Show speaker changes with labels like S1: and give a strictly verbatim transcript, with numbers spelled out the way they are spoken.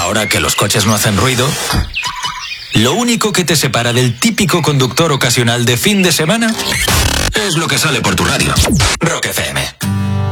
S1: ahora que los coches no hacen ruido, lo único que te separa del típico conductor ocasional de fin de semana es lo que sale por tu radio. Rock F M.